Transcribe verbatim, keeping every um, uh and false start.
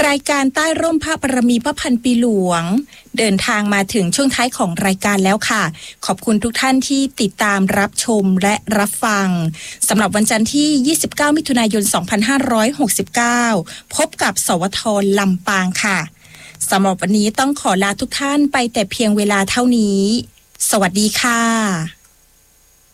รายการใต้ร่มพระบารมีพระพันปีหลวงเดินทางมาถึงช่วงท้ายของรายการแล้วค่ะขอบคุณทุกท่านที่ติดตามรับชมและรับฟังสำหรับวันจันทร์ที่ยี่สิบเก้ามิถุนายนสองพันห้าร้อยหกสิบเก้าพบกับสวทลำปางค่ะสำหรับวันนี้ต้องขอลาทุกท่านไปแต่เพียงเวลาเท่านี้สวัสดีค่ะ